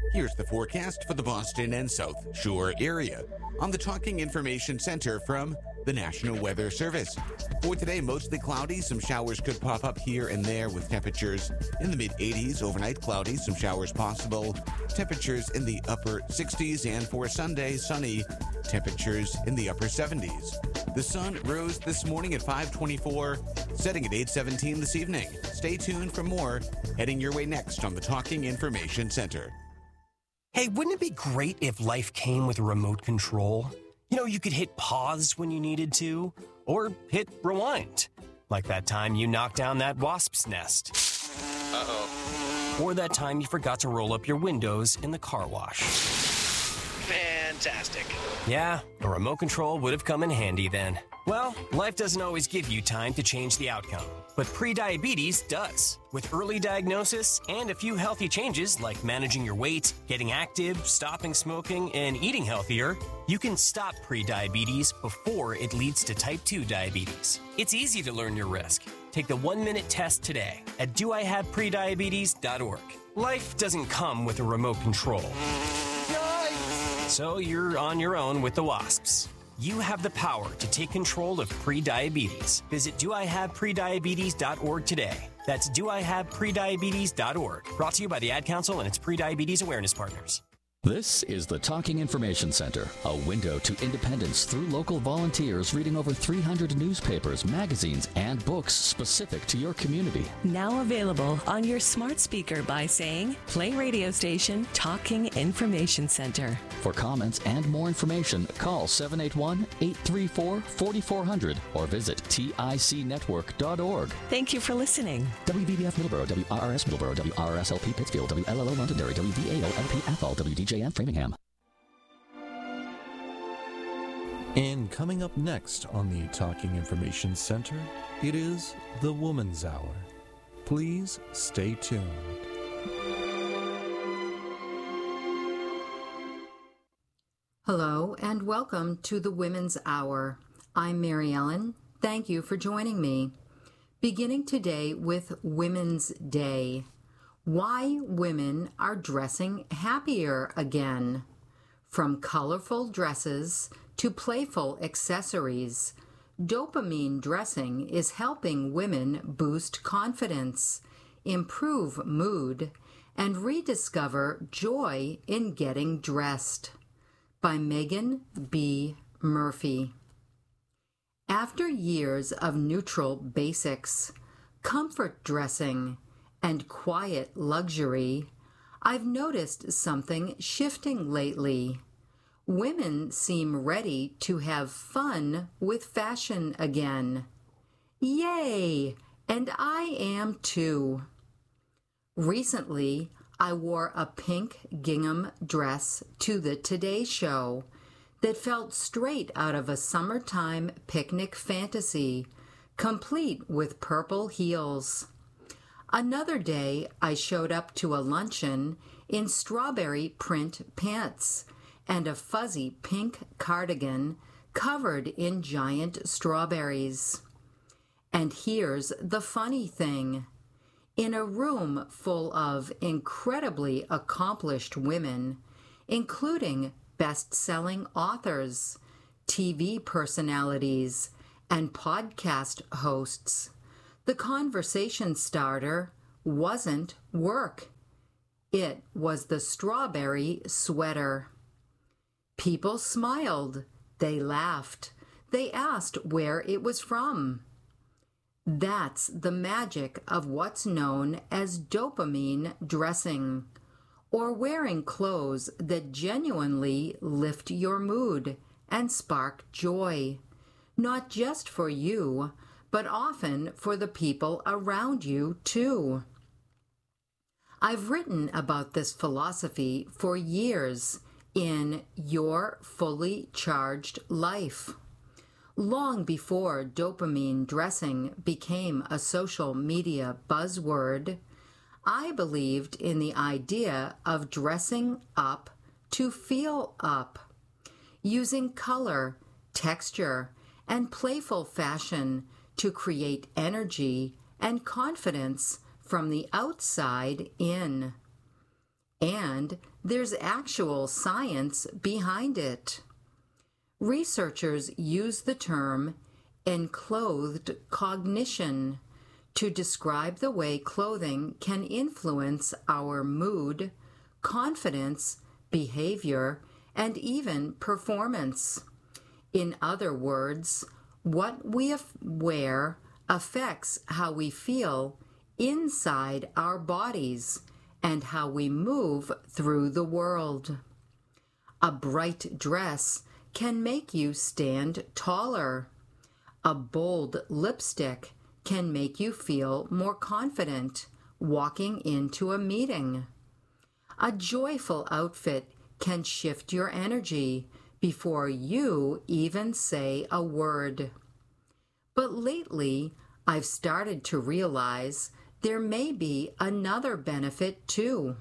Here's the forecast for the Boston and South Shore area on the Talking Information Center from the National Weather Service. For today, mostly cloudy. Some showers could pop up here and there with temperatures in the mid-80s. Overnight, cloudy. Some showers possible. Temperatures in the upper 60s. And for Sunday, sunny. Temperatures in the upper 70s. The sun rose this morning at 5:24, setting at 8:17 this evening. Stay tuned for more heading your way next on the Talking Information Center. Hey, wouldn't it be great if life came with a remote control? You know, you could hit pause when you needed to, or hit rewind. Like that time you knocked down that wasp's nest. Uh-oh. Or that time you forgot to roll up your windows in the car wash. Fantastic. Yeah, a remote control would have come in handy then. Well, life doesn't always give you time to change the outcome, but prediabetes does. With early diagnosis and a few healthy changes like managing your weight, getting active, stopping smoking, and eating healthier, you can stop prediabetes before it leads to type 2 diabetes. It's easy to learn your risk. Take the 1-minute test today at doihaveprediabetes.org. Life doesn't come with a remote control. So you're on your own with the wasps. You have the power to take control of prediabetes. Visit doihaveprediabetes.org today. That's doihaveprediabetes.org. Brought to you by the Ad Council and its prediabetes awareness partners. This is the Talking Information Center, a window to independence through local volunteers reading over 300 newspapers, magazines, and books specific to your community. Now available on your smart speaker by saying, play radio station Talking Information Center. For comments and more information, call 781-834-4400 or visit ticnetwork.org. Thank you for listening. WBBF Middleborough, WRRS Middleborough, WRSLP Pittsfield, WLLO Londonderry, WVAO LP Athol, WDJM Framingham. And coming up next on the Talking Information Center, it is the Woman's Hour. Please stay tuned. Hello and welcome to the Women's Hour. I'm Mary Ellen. Thank you for joining me. Beginning today with Women's Day. Why women are dressing happier again. From colorful dresses to playful accessories, dopamine dressing is helping women boost confidence, improve mood, and rediscover joy in getting dressed. By Megan B. Murphy. After years of neutral basics, comfort dressing, and quiet luxury, I've noticed something shifting lately. Women seem ready to have fun with fashion again. Yay! And I am too. Recently, I wore a pink gingham dress to the Today Show that felt straight out of a summertime picnic fantasy, complete with purple heels. Another day, I showed up to a luncheon in strawberry print pants and a fuzzy pink cardigan covered in giant strawberries. And here's the funny thing. In a room full of incredibly accomplished women, including best-selling authors, TV personalities, and podcast hosts, the conversation starter wasn't work. It was the strawberry sweater. People smiled. They laughed. They asked where it was from. That's the magic of what's known as dopamine dressing, or wearing clothes that genuinely lift your mood and spark joy, not just for you, but often for the people around you too. I've written about this philosophy for years in Your Fully Charged Life. Long before dopamine dressing became a social media buzzword, I believed in the idea of dressing up to feel up, using color, texture, and playful fashion to create energy and confidence from the outside in. And there's actual science behind it. Researchers use the term enclothed cognition to describe the way clothing can influence our mood, confidence, behavior, and even performance. In other words, what we wear affects how we feel inside our bodies and how we move through the world. A bright dress can make you stand taller. A bold lipstick can make you feel more confident walking into a meeting. A joyful outfit can shift your energy before you even say a word. But lately, I've started to realize there may be another benefit too.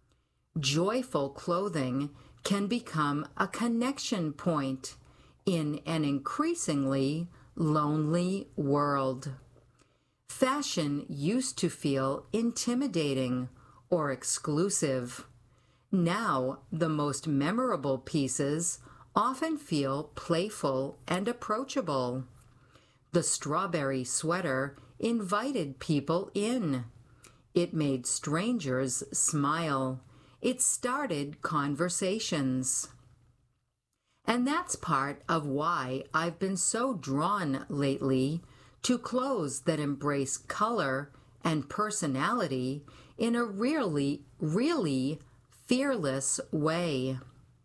Joyful clothing can become a connection point in an increasingly lonely world. Fashion used to feel intimidating or exclusive. Now, the most memorable pieces often feel playful and approachable. The strawberry sweater invited people in. It made strangers smile. It started conversations. And that's part of why I've been so drawn lately to clothes that embrace color and personality in a really fearless way.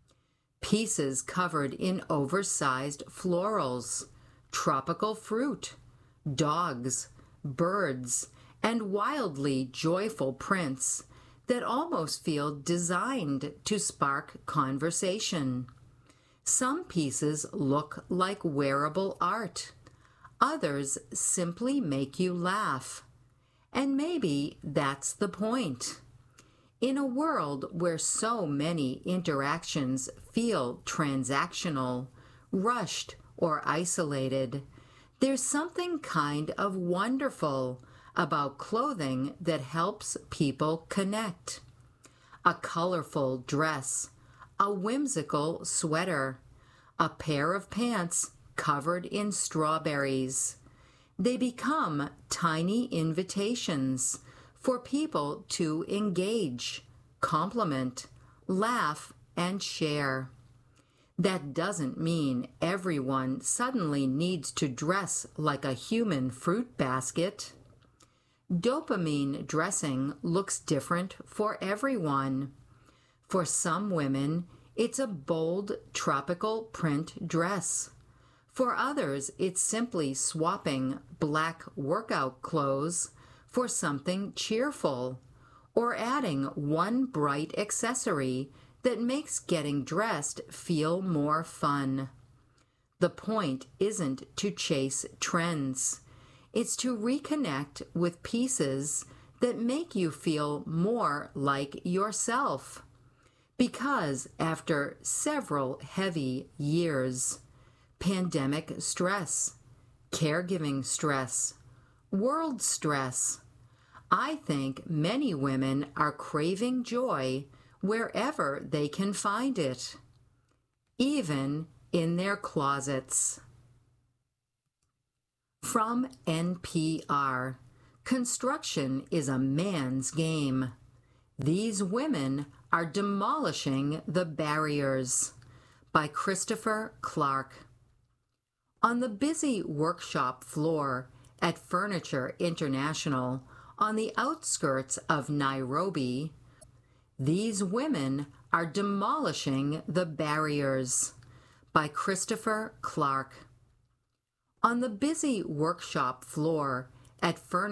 Pieces covered in oversized florals, tropical fruit, dogs, birds, and wildly joyful prints that almost feel designed to spark conversation. Some pieces look like wearable art. Others simply make you laugh. And maybe that's the point. In a world where so many interactions feel transactional, rushed, or isolated, there's something kind of wonderful about clothing that helps people connect. A colorful dress, a whimsical sweater, a pair of pants covered in strawberries. They become tiny invitations for people to engage, compliment, laugh, and share. That doesn't mean everyone suddenly needs to dress like a human fruit basket. Dopamine dressing looks different for everyone. For some women, it's a bold tropical print dress. For others, it's simply swapping black workout clothes for something cheerful, or adding one bright accessory that makes getting dressed feel more fun. The point isn't to chase trends. It's to reconnect with pieces that make you feel more like yourself. Because after several heavy years, pandemic stress, caregiving stress, world stress, I think many women are craving joy wherever they can find it, even in their closets. From NPR, construction is a man's game. These women are demolishing the barriers. By Christopher Clark. On the busy workshop floor at Furniture International on the outskirts of Nairobi, these women are demolishing the barriers. By Christopher Clark. On the busy workshop floor at Furniture